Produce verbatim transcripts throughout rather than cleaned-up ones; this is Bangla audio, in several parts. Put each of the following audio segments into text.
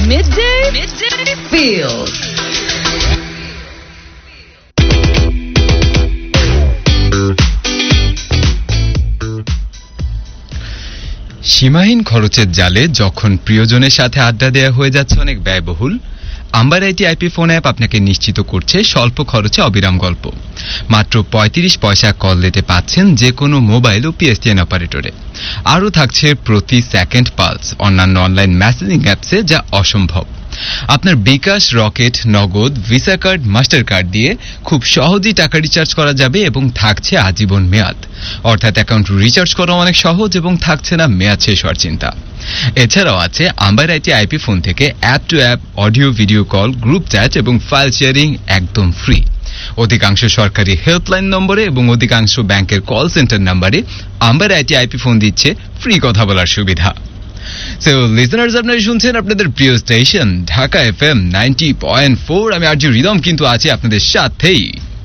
Midday, Midday Feels. সীমাহীন খরচের জালে যখন প্রিয়জনের সাথে আড্ডা দেওয়া হয়ে যাচ্ছে অনেক ব্যয়বহুল, amber IT IP phone app আপনাকে নিশ্চিত করছে স্বল্প খরচে অবিরাম গল্প। মাত্র পঁয়ত্রিশ পয়সা কল দিতে পাচ্ছেন যে কোনো মোবাইল ও পিএসটিএন অপারেটরে। আরও থাকছে প্রতি সেকেন্ড পালস অন্যান্য অনলাইন মেসেজিং অ্যাপসে, যা অসম্ভব। আপনার বিকাশ, রকেট, নগদ, ভিসা কার্ড, মাস্টার কার্ড দিয়ে খুব সহজেই টাকা রিচার্জ করা যাবে এবং থাকছে আজীবন মেয়াদ। অর্থাৎ অ্যাকাউন্ট রিচার্জ করা অনেক সহজ এবং থাকছে না মেয়াদ শেষ হওয়ার চিন্তা। এছাড়াও আছে আম্বার আইটি আইপি ফোন থেকে app two app audio video call, group chat এবং ফাইল শেয়ারিং একদম ফ্রি। অধিকাংশ সরকারি হেল্পলাইন নম্বরে এবং অধিকাংশ ব্যাংকের কল সেন্টার নম্বরে আম্বার আইটি আইপি ফোন দিচ্ছে ফ্রি কথা বলার সুবিধা। সো লিসনার্স, আপনারা শুনছেন আপনাদের প্রিয় station Dhaka FM ninety point four. আমি আরজি রিদম কিন্তু আছি আপনাদের সাথেই।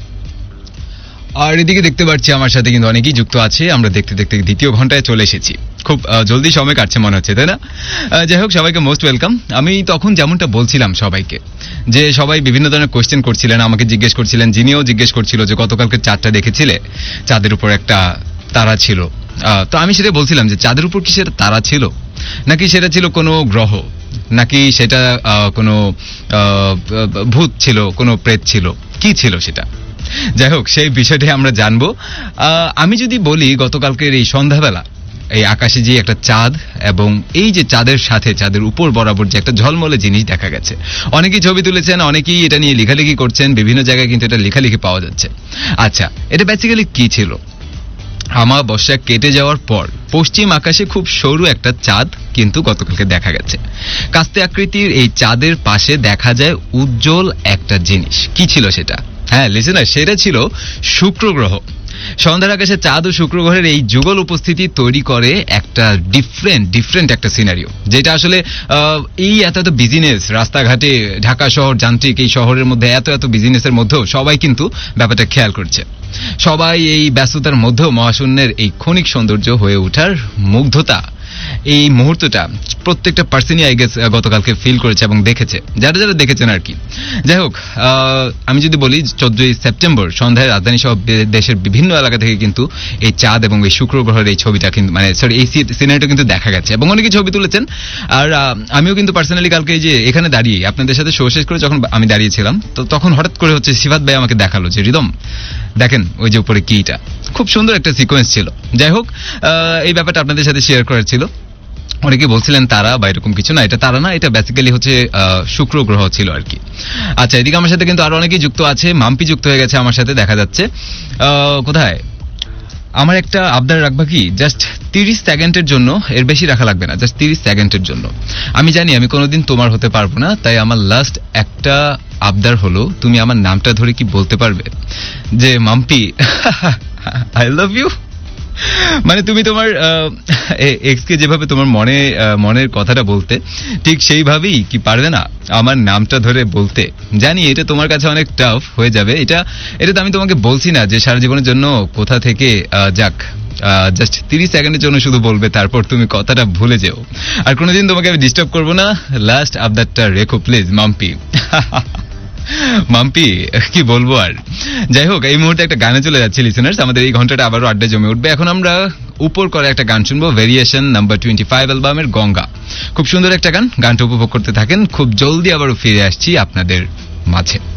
আর এদিকে দেখতে পাচ্ছি আমার সাথে কিন্তু অনেকেই যুক্ত আছে। আমরা দেখতে দেখতে দ্বিতীয় ঘন্টায় চলে এসেছি। খুব জলদি সময় কাটছে মনে হচ্ছে, তাই না? যাই হোক, সবাইকে মোস্ট ওয়েলকাম। আমি তখন যেমনটা বলছিলাম সবাইকে, যে সবাই বিভিন্ন ধরনের কোয়েশ্চেন করছিলেন, আমাকে জিজ্ঞেস করছিলেন, যিনিও জিজ্ঞেস করছিল যে গতকালকে চাঁদটা দেখেছিলে, চাঁদের উপর একটা তারা ছিল। তো আমি সেটা বলছিলাম যে চাঁদের উপর কি সেটা তারা ছিল, নাকি সেটা ছিল কোনো গ্রহ, নাকি সেটা কোনো ভূত ছিল, কোনো প্রেত ছিল, কি ছিল সেটা? যাই হোক, সেই বিষয়টি আমরা জানবো। আমি যদি বলি, গতকালকের এই সন্ধ্যাবেলা এই আকাশে যে একটা চাঁদ এবং এই যে চাঁদের সাথে চাঁদের উপর বরাবর যে একটা ঝলমলে জিনিস দেখা গেছে, অনেকেই ছবি তুলেছেন, অনেকেই এটা নিয়ে লেখালেখি করছেন, বিভিন্ন জায়গায় কিন্তু এটা লেখালেখি পাওয়া যাচ্ছে। আচ্ছা, এটা বেসিক্যালি কি ছিল? আমাবস্যা কেটে যাওয়ার পর পশ্চিম আকাশে খুব সরু একটা চাঁদ কিন্তু গতকালকে দেখা গেছে। কাস্তে আকৃতির এই চাঁদের পাশে দেখা যায় উজ্জ্বল একটা জিনিস। কি ছিল সেটা? হ্যাঁ লিসেনার, সেটা ছিল শুক্র গ্রহ। সন্ধ্যার আকাশে চাঁদ ও শুক্র গ্রহের এই যুগল উপস্থিতি তৈরি করে একটা ডিফারেন্ট ডিফারেন্ট একটা সিনারিও, যেটা আসলে এই এত এত বিজিনেস, রাস্তাঘাটে ঢাকা শহর যান্ত্রিক এই শহরের মধ্যে এত এত বিজিনেসের মধ্যেও সবাই কিন্তু ব্যাপারটা খেয়াল করছে। সবাই এই ব্যস্ততার মধ্যেও মহাশূন্যের এই ক্ষণিক সৌন্দর্য হয়ে ওঠার মুগ্ধতা, এই মুহূর্তটা প্রত্যেকটা পার্সনই আই গেস গতকালকে ফিল করেছে এবং দেখেছে, যারা যারা দেখেছেন আর কি। যাই হোক, আমি যদি বলি চোদ্দই সেপ্টেম্বর সন্ধ্যায় রাজধানী সহ দেশের বিভিন্ন এলাকা থেকে কিন্তু এই চাঁদ এবং এই শুক্র গ্রহের এই ছবিটা কিন্তু মানে সরি এই সিনারিটা কিন্তু দেখা গেছে এবং অনেকেই ছবি তুলেছেন। আর আমিও কিন্তু পার্সোনালি কালকে এই যে এখানে দাঁড়িয়ে আপনাদের সাথে শো শেষ করে যখন আমি দাঁড়িয়েছিলাম, তো তখন হঠাৎ করে হচ্ছে সিফাত ভাই আমাকে দেখালো যে রিদম দেখেন ওই যে উপরে কিটা, খুব সুন্দর একটা সিকোয়েন্স ছিল। যাই হোক, এই ব্যাপারটা আপনাদের সাথে শেয়ার করার ছিল। অনেকে বলছিলেন তারা বা এরকম কিছু না, এটা তারা না, এটা বেসিক্যালি হচ্ছে শুক্র গ্রহ ছিল আর কি। আচ্ছা, এদিকে আমার সাথে কিন্তু আরো অনেকেই যুক্ত আছে। মাম্পি যুক্ত হয়ে গেছে আমার সাথে, দেখা যাচ্ছে। কোথায় আমার একটা আবদার রাখবা কি, জাস্ট তিরিশ সেকেন্ডের জন্য, এর বেশি রাখা লাগবে না, জাস্ট তিরিশ সেকেন্ডের জন্য। আমি জানি আমি কোনোদিন তোমার হতে পারবো না, তাই আমার লাস্ট একটা আবদার হলো, তুমি আমার নামটা ধরে কি বলতে পারবে যে মাম্পি আই লাভ ইউ? মানে তুমি তোমার এক্সকে যেভাবে তোমার মনে মনের কথাটা বলতে, ঠিক সেইভাবেই কি পারবে না আমার নামটা ধরে বলতে? জানি এটা তোমার কাছে অনেক টাফ হয়ে যাবে। এটা এটা তো আমি তোমাকে বলছি না যে সারা জীবনের জন্য কোথা থেকে, যাক জাস্ট তিরিশ সেকেন্ডের জন্য শুধু বলবে, তারপর তুমি কথাটা ভুলে যেও। আর কোনোদিন তোমাকে আমি ডিস্টার্ব করবো না। লাস্ট আবদারটা রেখো প্লিজ মাম্পি। মাম্পি কি বলবো আর। যাই হোক, এই মুহূর্তে একটা গানে চলে যাচ্ছে লিসেনার্স, আমাদের এই ঘন্টাটা আবারও আড্ডা জমে উঠবে। এখন আমরা উপর করে একটা গান শুনবো, ভেরিয়েশন নাম্বার টোয়েন্টি ফাইভ অ্যালবামের গঙ্গা। খুব সুন্দর একটা গান, গানটা উপভোগ করতে থাকেন। খুব জলদি আবারও ফিরে আসছি আপনাদের মাঝে।